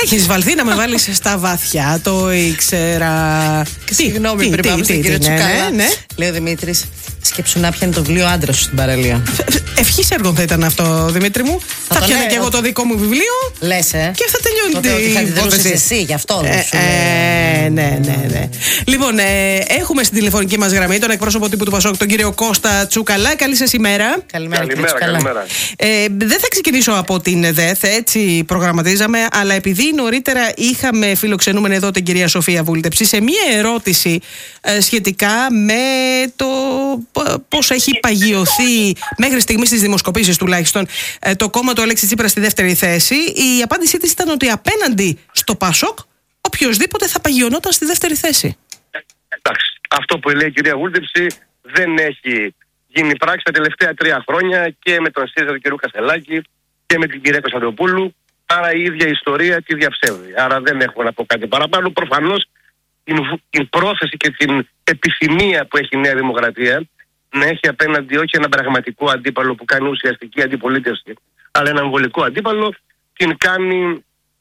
Έχεις βαλθεί να με βάλεις στα βαθιά, το ήξερα. Συγγνώμη, πριν πάμε στον κύριο Τσουκαλά. Λέει ο Δημήτρης, σκέψου να πιάνει το βιβλίο άντρα σου στην παραλία. Ευχής έργων θα ήταν αυτό, Δημήτρη μου. Θα πιάνε και εγώ το δικό μου βιβλίο. Λες, και θα τελειώνει την υπόθεση. Εσύ, γι' αυτό. Ναι. Λοιπόν, έχουμε στην τηλεφωνική μας γραμμή τον εκπρόσωπο τύπου του Πασόκ, τον κύριο Κώστα Τσουκαλά. Καλή σας ημέρα. Καλημέρα. Δεν θα ξεκινήσω από την ΕΔΕΘ, έτσι προγραμματίζαμε, αλλά επειδή νωρίτερα είχαμε φιλοξενούμενη εδώ την κυρία Σοφία Βούλτεψη σε μία ερώτηση σχετικά με το πώς έχει παγιωθεί μέχρι στιγμής στις δημοσκοπήσεις τουλάχιστον το κόμμα του Αλέξη Τσίπρα στη δεύτερη θέση, η απάντησή της ήταν ότι απέναντι στο Πασόκ οποιοσδήποτε θα παγιωνόταν στη δεύτερη θέση. Εντάξει, αυτό που λέει η κυρία Βούλτεψη δεν έχει γίνει πράξη τα τελευταία 3 χρόνια και με τον ΣΥΡΙΖΑ του κ. Κασελάκη και με την κυρία Κωνσταντοπούλου. Άρα η ίδια ιστορία τη διαψεύδει. Άρα δεν έχω να πω κάτι παραπάνω. Προφανώς την πρόθεση και την επιθυμία που έχει η Νέα Δημοκρατία να έχει απέναντι όχι ένα πραγματικό αντίπαλο που κάνει ουσιαστική αντιπολίτευση, αλλά ένα εμβολικό αντίπαλο, την κάνει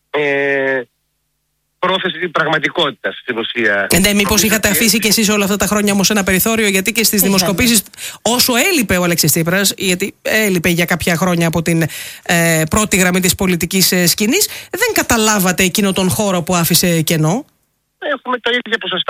πρόθεση πραγματικότητα στην ουσία. Ναι, μήπως είχατε αφήσει κι εσείς όλα αυτά τα χρόνια όμως ένα περιθώριο, γιατί και στις δημοσκοπήσεις, όσο έλειπε ο Αλέξης Τσίπρας, γιατί έλειπε για κάποια χρόνια από την πρώτη γραμμή της πολιτικής σκηνής, δεν καταλάβατε εκείνο τον χώρο που άφησε κενό? Είχαμε τα ίδια ποσοστά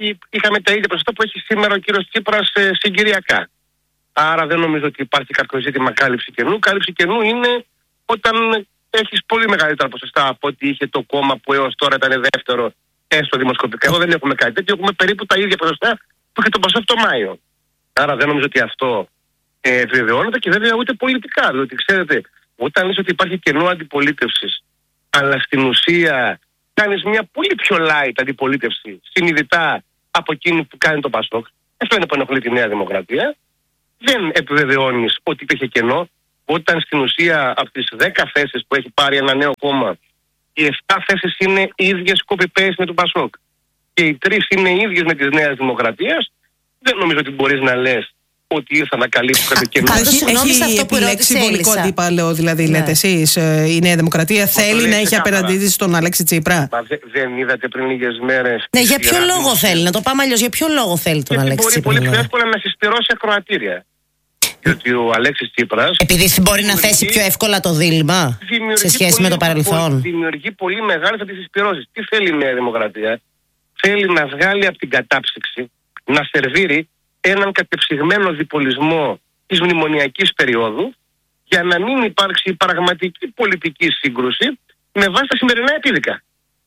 που έχει σήμερα ο κύριος Τσίπρας συγκυριακά. Άρα δεν νομίζω ότι υπάρχει κάποιο ζήτημα κάλυψη κενού. Κάλυψη κενού είναι όταν έχεις πολύ μεγαλύτερα ποσοστά από ό,τι είχε το κόμμα που έως τώρα ήταν δεύτερο έστω δημοσκοπικά. Εδώ δεν έχουμε κάτι τέτοιο, έχουμε περίπου τα ίδια ποσοστά που είχε το Πασόκ το Μάιο. Άρα δεν νομίζω ότι αυτό επιβεβαιώνεται και βέβαια ούτε πολιτικά. Διότι ξέρετε, όταν λες ότι υπάρχει κενό αντιπολίτευσης, αλλά στην ουσία κάνεις μια πολύ πιο light αντιπολίτευση συνειδητά από εκείνη που κάνει το Πασόκ, αυτό είναι που ενοχλεί τη Νέα Δημοκρατία. Δεν επιβεβαιώνεις ότι υπήρχε κενό, όταν στην ουσία από τις 10 θέσεις που έχει πάρει ένα νέο κόμμα, οι 7 θέσεις είναι ίδιες copy-paste με το Πασόκ και οι 3 είναι ίδιες με της Νέας Δημοκρατίας. Δεν νομίζω ότι μπορείς να λες ότι ήρθα να καλύψω κάποιο κενό. Έχει επιλέξει συμβολικό αντίπαλο, δηλαδή, λέτε εσείς, η Νέα Δημοκρατία θέλει να έχει απέναντί της τον Αλέξη Τσίπρα? Δεν είδατε πριν λίγες μέρες? Ναι, για ποιο λόγο θέλει, να το πάμε αλλιώς, για ποιο λόγο θέλει τον Αλέξη Τσίπρα? Μπορεί πολύ πιο εύκολα να συσπυρώσει ακροατήρια. Διότι ο Αλέξης Τσίπρας, επειδή μπορεί να θέσει πιο εύκολα το δίλημμα σε σχέση με το παρελθόν, δημιουργεί πολύ μεγάλες αντισυσπυρώσεις. Τι θέλει η Νέα Δημοκρατία? Θέλει να βγάλει από την κατάψυξη, να σερβίρει έναν κατεψυγμένο διπολισμό της μνημονιακής περίοδου, για να μην υπάρξει πραγματική πολιτική σύγκρουση με βάση τα σημερινά επίδικα.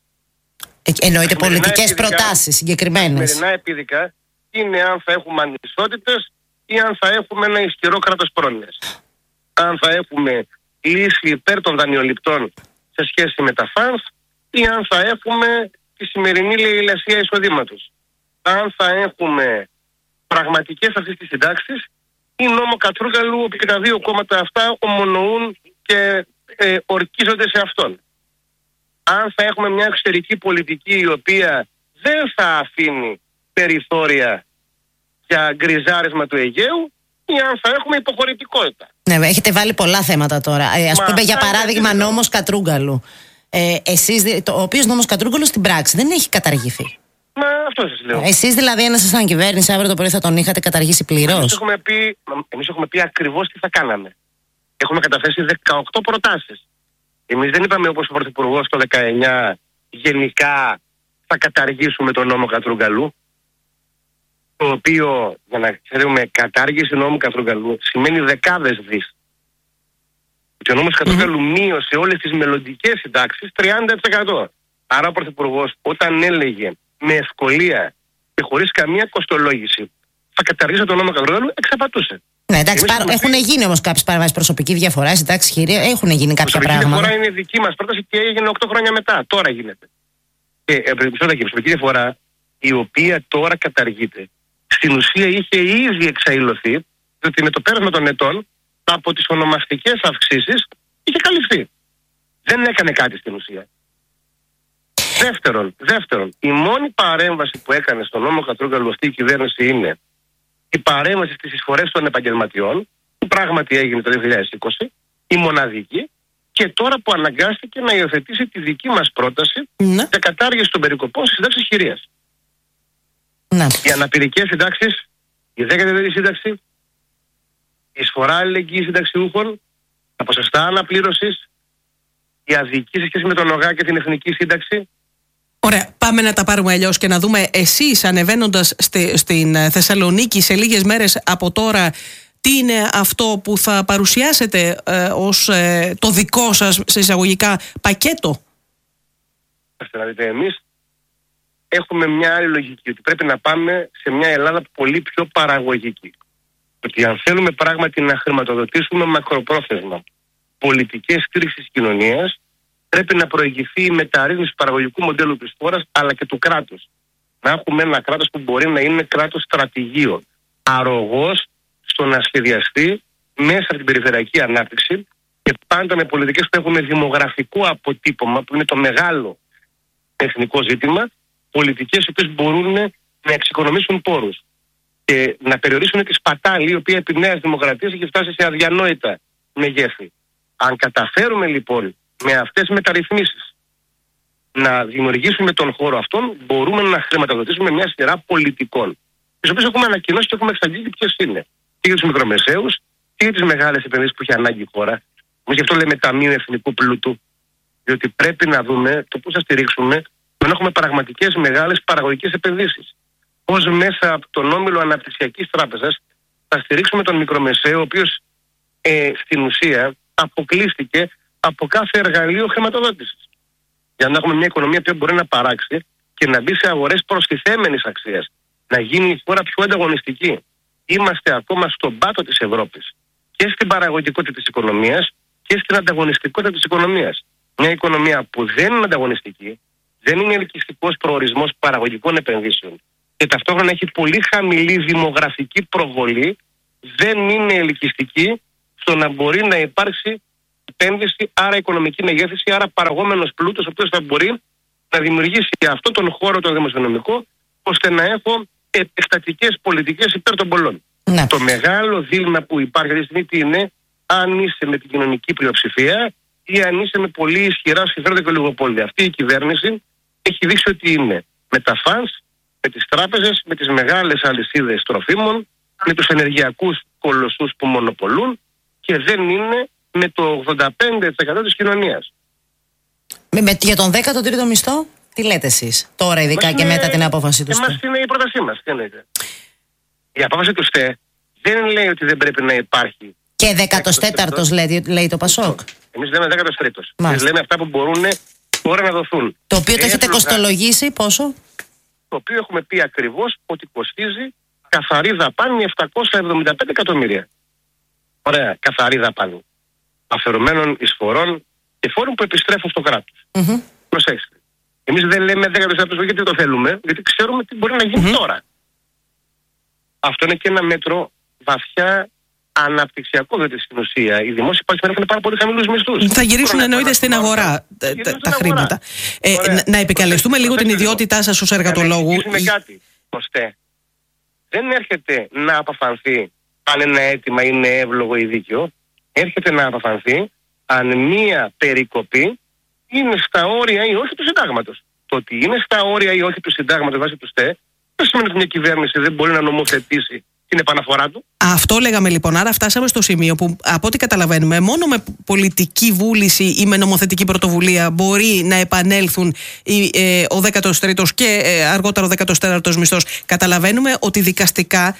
Εννοείται πολιτικές προτάσεις συγκεκριμένες. Τα σημερινά επίδικα είναι αν θα έχουμε ανισότητες ή αν θα έχουμε ένα ισχυρό κράτος πρόνοιας. Αν θα έχουμε λύση υπέρ των δανειοληπτών σε σχέση με τα φανς ή αν θα έχουμε τη σημερινή λαιλασία εισοδήματος. Αν θα έχουμε πραγματικές αυτές τις συντάξεις ή νόμο Κατρούγκαλου, όπου και τα δύο κόμματα αυτά ομονοούν και ορκίζονται σε αυτόν. Αν θα έχουμε μια εξωτερική πολιτική η οποία δεν θα αφήνει περιθώρια για γκριζάρισμα του Αιγαίου, ή αν θα έχουμε υποχωρητικότητα. Ναι, έχετε βάλει πολλά θέματα τώρα. Ας πούμε, για παράδειγμα, νόμος Κατρούγκαλου. Ο οποίος νόμος Κατρούγκαλου στην πράξη δεν έχει καταργηθεί. Μα αυτό σας λέω. Εσείς δηλαδή, αν ήσασταν κυβέρνηση, αύριο το πρωί θα τον είχατε καταργήσει πλήρως? Εμείς έχουμε πει ακριβώς τι θα κάναμε. Έχουμε καταθέσει 18 προτάσεις. Εμείς δεν είπαμε όπως ο Πρωθυπουργός το 19 γενικά θα καταργήσουμε τον νόμο Κατρούγκαλου. Το οποίο, για να ξέρουμε, κατάργηση νόμου Κατρούγκαλου σημαίνει δεκάδες δις. Και ο νόμος Κατρούγκαλου μείωσε όλες τις μελλοντικές συντάξεις 30%. Άρα ο Πρωθυπουργός, όταν έλεγε με ευκολία και χωρίς καμία κοστολόγηση θα καταργήσει τον νόμο Κατρούγκαλου, εξαπατούσε. Ναι, εντάξει, έχουν γίνει όμως κάποιες παραβάσεις. Προσωπική διαφορά, συντάξεις χειρία, έχουν γίνει κάποια πράγματα. Η διαφορά είναι δική μας πρόταση και έγινε 8 χρόνια μετά. Τώρα γίνεται. Και η προσωπική διαφορά, η οποία τώρα καταργείται, στην ουσία είχε ήδη εξαϊλωθεί, διότι με το πέρασμα των ετών από τις ονομαστικές αυξήσεις είχε καλυφθεί. Δεν έκανε κάτι στην ουσία. Δεύτερον, η μόνη παρέμβαση που έκανε στον νόμο Κατρούγκαλου αυτή η κυβέρνηση είναι η παρέμβαση στις εισφορές των επαγγελματιών, που πράγματι έγινε το 2020, η μοναδική, και τώρα που αναγκάστηκε να υιοθετήσει τη δική μας πρόταση για κατάργηση των περικοπών στις συντάξεις χειρίας. Οι αναπηρικές συντάξεις, η 12η σύνταξη, η εισφορά αλληλεγγύης συνταξιούχων, τα ποσοστά αναπλήρωσης, η αδική σε σχέση με τον ΟΓΑ και την εθνική σύνταξη. Ωραία, πάμε να τα πάρουμε αλλιώς και να δούμε εσείς ανεβαίνοντας στην Θεσσαλονίκη σε λίγες μέρες από τώρα, τι είναι αυτό που θα παρουσιάσετε ως το δικό σας, σε εισαγωγικά, πακέτο. Εμείς έχουμε μια άλλη λογική, ότι πρέπει να πάμε σε μια Ελλάδα πολύ πιο παραγωγική. Ότι αν θέλουμε πράγματι να χρηματοδοτήσουμε μακροπρόθεσμα πολιτικές στήριξης της κοινωνίας, πρέπει να προηγηθεί η μεταρρύθμιση του παραγωγικού μοντέλου της χώρας αλλά και του κράτους. Να έχουμε ένα κράτος που μπορεί να είναι κράτος στρατηγείο, αρρωγός στο να σχεδιαστεί μέσα από την περιφερειακή ανάπτυξη και πάντα με πολιτικές που έχουν δημογραφικό αποτύπωμα, που είναι το μεγάλο εθνικό ζήτημα, πολιτικές οι οποίες μπορούν να εξοικονομήσουν πόρους και να περιορίσουν τη σπατάλη, η οποία επί νέας δημοκρατίας έχει φτάσει σε αδιανόητα μεγέθη. Αν καταφέρουμε λοιπόν με αυτές τις μεταρρυθμίσεις να δημιουργήσουμε τον χώρο αυτόν, μπορούμε να χρηματοδοτήσουμε μια σειρά πολιτικών, τις οποίες έχουμε ανακοινώσει και έχουμε εξαγγείλει ποιες είναι. Και για τους μικρομεσαίους και για τις μεγάλες επενδύσεις που έχει ανάγκη η χώρα. Εμείς γι' αυτό λέμε Ταμείο Εθνικού Πλούτου, διότι πρέπει να δούμε το πώς θα στηρίξουμε να έχουμε πραγματικές μεγάλες παραγωγικές επενδύσεις. Πώς μέσα από τον όμιλο Αναπτυξιακής Τράπεζας θα στηρίξουμε τον μικρομεσαίο, ο οποίος στην ουσία αποκλείστηκε από κάθε εργαλείο χρηματοδότησης. Για να έχουμε μια οικονομία που μπορεί να παράξει και να μπει σε αγορές προστιθέμενης αξίας, να γίνει η χώρα πιο ανταγωνιστική. Είμαστε ακόμα στον πάτο της Ευρώπης και στην παραγωγικότητα της οικονομίας και στην ανταγωνιστικότητα της οικονομίας. Μια οικονομία που δεν είναι ανταγωνιστική, δεν είναι ελκυστικός προορισμός παραγωγικών επενδύσεων και ταυτόχρονα έχει πολύ χαμηλή δημογραφική προβολή, δεν είναι ελκυστική στο να μπορεί να υπάρξει επένδυση, άρα οικονομική μεγέθυνση, άρα παραγόμενος πλούτος, ο οποίος θα μπορεί να δημιουργήσει αυτόν τον χώρο τον δημοσιονομικό, ώστε να έχω επεκτατικές πολιτικές υπέρ των πολλών. Ναι. Το μεγάλο δίλημμα που υπάρχει αυτή τη στιγμή είναι αν είσαι με την κοινωνική πλειοψηφία ή αν είσαι με πολύ ισχυρά συμφέροντα και ολιγοπόλια. Αυτή η κυβέρνηση έχει δείξει ότι είναι με τα φανς, με τις τράπεζες, με τις μεγάλες αλυσίδες τροφίμων, με τους ενεργειακούς κολοσσούς που μονοπολούν και δεν είναι με το 85% της κοινωνίας. Για τον 13ο μισθό, τι λέτε εσείς τώρα, ειδικά και μετά την απόφαση του ΣΤΕ? Εμάς είναι η πρότασή μας. Τι εννοείται? Η απόφαση του ΣΤΕ δεν λέει ότι δεν πρέπει να υπάρχει. Και 14ος λέει το ΠΑΣΟΚ. Εμείς λέμε 13ος. Εμείς λέμε αυτά που μπορούν τώρα να δοθούν. Το οποίο το έχετε κοστολογήσει πόσο? Το οποίο έχουμε πει ακριβώς ότι κοστίζει καθαρή δαπάνη 775 εκατομμύρια. Ωραία, καθαρή δαπάνη. Αφαιρουμένων εισφορών και φόρων που επιστρέφουν στο κράτος. Προσέξτε. Εμείς δεν λέμε 14ος γιατί το θέλουμε, γιατί ξέρουμε τι μπορεί να γίνει τώρα. Αυτό είναι και ένα μέτρο βαθιά αναπτυξιακό, διότι στην ουσία οι δημόσιοι υπάλληλοι έχουν πάρα πολύ χαμηλούς μισθούς. Θα γυρίσουν εννοείται στην αγορά τα χρήματα. Να επικαλεστούμε λίγο την ιδιότητά σας ως εργατολόγου. Να κάτι, ώστε δεν έρχεται να απαφανθεί αν ένα αίτημα είναι εύλογο ή δίκαιο. Έρχεται να απαφανθεί αν μία περικοπή είναι στα όρια ή όχι του συντάγματος. Το ότι είναι στα όρια ή όχι του συντάγματος βάσει του ΣΤΕ δεν σημαίνει ότι μια κυβέρνηση δεν μπορεί να νομοθετήσει την επαναφορά του. Αυτό λέγαμε λοιπόν. Άρα φτάσαμε στο σημείο που, από ό,τι καταλαβαίνουμε, μόνο με πολιτική βούληση ή με νομοθετική πρωτοβουλία μπορεί να επανέλθουν ο 13ος και αργότερα ο 14ος μισθός. Καταλαβαίνουμε ότι δικαστικά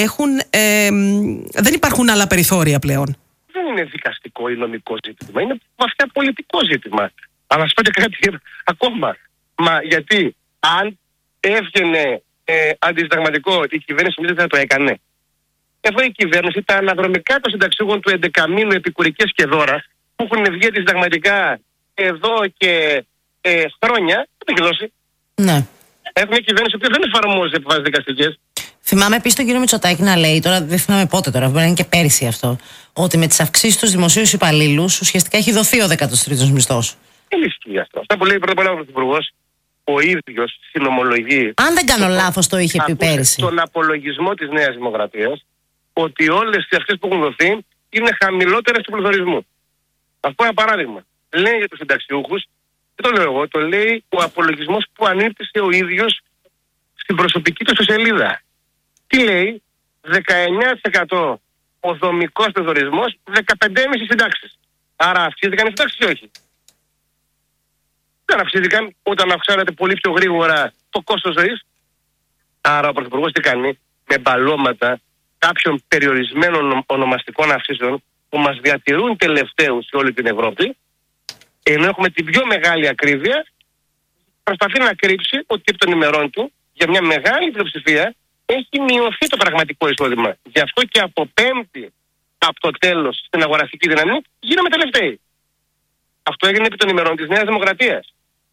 δεν υπάρχουν άλλα περιθώρια πλέον. Δεν είναι δικαστικό ή νομικό ζήτημα. Είναι βαθιά πολιτικό ζήτημα. Αλλά να σου πω και κάτι ακόμα. Μα γιατί αν έβγαινε αντισυνταγματικό, η κυβέρνηση δεν θα το έκανε. Εδώ η κυβέρνηση τα αναδρομικά των συνταξιούχων του 11 μήνου επικουρικές και δώρα που έχουν βγει αντισυνταγματικά εδώ και χρόνια, δεν το έχει δώσει. Ναι. Έχουμε μια κυβέρνηση που δεν εφαρμόζει αποφάσεις δικαστικές. Θυμάμαι επίσης τον κύριο Μητσοτάκη να λέει, τώρα δεν θυμάμαι πότε τώρα, μπορεί να είναι και πέρυσι αυτό, ότι με τις αυξήσεις στους δημοσίους υπαλλήλους ουσιαστικά έχει δοθεί ο 13ος μισθός. Δεν ισχύει αυτό. Αυτά που λέει πρώτα απ' όλα ο Πρωθυπουργός, ο ίδιος συνομολογεί. Αν δεν κάνω λάθος, το είχε πει πέρυσι. Στον απολογισμό της Νέας Δημοκρατίας, ότι όλες οι αυξήσεις που έχουν δοθεί είναι χαμηλότερες του πληθωρισμού. Θα πω ένα παράδειγμα. Λέει για τους συνταξιούχους, δεν το λέω εγώ, το λέει ο απολογισμός που ανήρτησε ο ίδιος στην προσωπική του σελίδα. Τι λέει? 19% ο δομικός πληθωρισμός, 15,5 συντάξεις. Άρα αυξήθηκαν οι συντάξεις ή όχι? Δεν αυξήθηκαν όταν αυξάνεται πολύ πιο γρήγορα το κόστος ζωής. Άρα ο Πρωθυπουργός τι κάνει? Με μπαλώματα κάποιων περιορισμένων ονομαστικών αυξήσεων που μας διατηρούν τελευταίους σε όλη την Ευρώπη, ενώ έχουμε την πιο μεγάλη ακρίβεια, προσπαθεί να κρύψει ότι επί των ημερών του για μια μεγάλη πλειοψηφία έχει μειωθεί το πραγματικό εισόδημα. Γι' αυτό και από πέμπτη από το τέλος στην αγοραστική δύναμη γίναμε τελευταίοι. Αυτό έγινε επί των ημερών της Νέας Δημοκρατίας.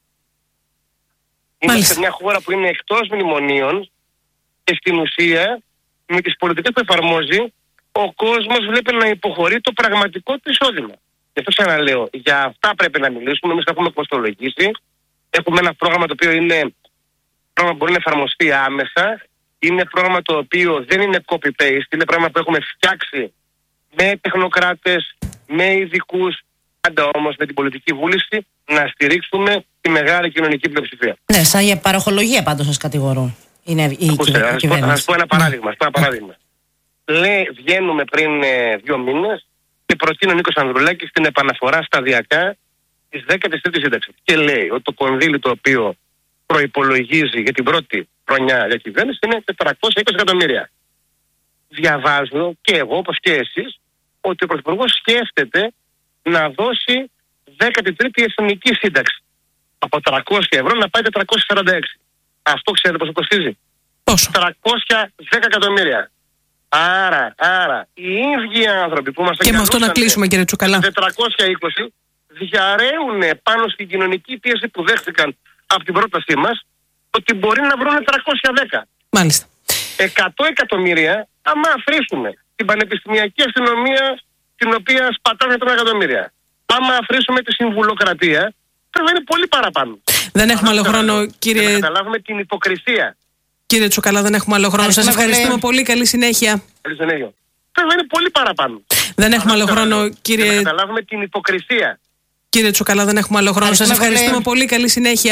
Είμαστε μια χώρα που είναι εκτός μνημονίων και στην ουσία με τις πολιτικές που εφαρμόζει ο κόσμος βλέπει να υποχωρεί το πραγματικό του εισόδημα. Γι' αυτό ξαναλέω, για αυτά πρέπει να μιλήσουμε. Εμείς τα έχουμε κοστολογήσει. Έχουμε ένα πρόγραμμα το οποίο είναι πρόγραμμα που μπορεί να εφαρμοστεί άμεσα. Είναι πρόγραμμα το οποίο δεν είναι copy-paste. Είναι πρόγραμμα που έχουμε φτιάξει με τεχνοκράτες, με ειδικούς, πάντα όμως με την πολιτική βούληση να στηρίξουμε τη μεγάλη κοινωνική πλειοψηφία. Ναι, σαν για παροχολογία πάντως σας κατηγορούν. Είναι η κυβέρνηση. Θα σας πω ένα παράδειγμα. Λέει, βγαίνουμε πριν 2 μήνες και προτείνει ο Νίκος Ανδρουλάκης την επαναφορά σταδιακά της 13ης σύνταξης. Και λέει ότι το κονδύλι το οποίο προϋπολογίζει για την πρώτη χρονιά για κυβέρνηση είναι 420 εκατομμύρια. Διαβάζω και εγώ όπως και εσείς ότι ο Πρωθυπουργός σκέφτεται να δώσει 13η εθνική σύνταξη. Από 300 ευρώ να πάει 446. Αυτό ξέρετε πόσο κοστίζει? Πόσο? 310 εκατομμύρια. Άρα οι ίδιοι άνθρωποι που μας και με αυτό να κλείσουμε, κύριε Τσουκαλά, 420 διαρρέουν πάνω στην κοινωνική πίεση που δέχτηκαν από την πρότασή μας ότι μπορεί να βρουν 310. Μάλιστα. 100 εκατομμύρια άμα αφήσουμε την πανεπιστημιακή αστυνομία την οποία σπατάνε 100 εκατομμύρια. Άμα αφήσουμε τη συμβουλοκρατία πρέπει να είναι πολύ παραπάνω. Δεν έχουμε άλλο χρόνο, κύριε. Να καταλάβουμε την υποκρισία. Κύριε Τσουκαλά, δεν έχουμε άλλο χρόνο. Σας ευχαριστούμε πολύ. Καλή συνέχεια. Καλή συνέχεια. Πρέπει να είναι πολύ παραπάνω. Δεν έχουμε άλλο χρόνο, κύριε. Να καταλάβουμε την υποκρισία. Κύριε Τσουκαλά, δεν έχουμε άλλο χρόνο. Σας ευχαριστούμε πολύ. Καλή συνέχεια.